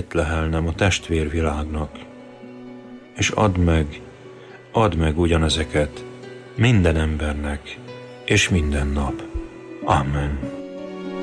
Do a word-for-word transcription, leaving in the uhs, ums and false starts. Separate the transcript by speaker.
Speaker 1: szívét lehelnem a testvérvilágnak, és add meg, add meg ugyanezeket minden embernek, és minden nap. Amen.